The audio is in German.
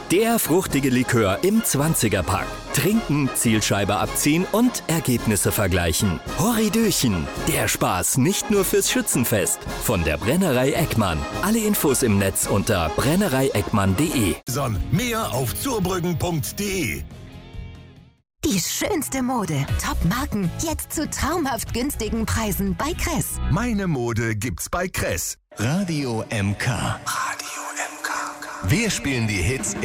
Der fruchtige Likör im 20er-Pack. Trinken, Zielscheibe abziehen und Ergebnisse vergleichen. Horridöchen, der Spaß nicht nur fürs Schützenfest. Von der Brennerei Eckmann. Alle Infos im Netz unter brennereieckmann.de. Mehr auf zurbrüggen.de. Die schönste Mode, Top-Marken, jetzt zu traumhaft günstigen Preisen bei Kress. Meine Mode gibt's bei Kress. Radio MK. Wir spielen die Hits